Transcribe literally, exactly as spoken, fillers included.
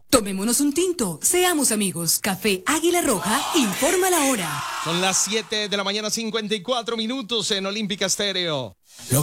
Tomémonos un tinto, seamos amigos. Café Águila Roja, informa la hora. Son las siete de la mañana, cincuenta y cuatro minutos en Olímpica Estéreo.